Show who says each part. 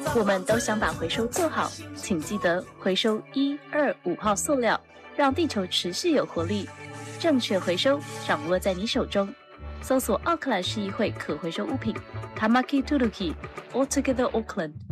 Speaker 1: 我们都想把回收做好，请记得回收1、2、5号塑料，让地球持续有活力。正确回收掌握在你手中。搜索奥克兰市议会可回收物品 Tamaki Turuki All Together Auckland。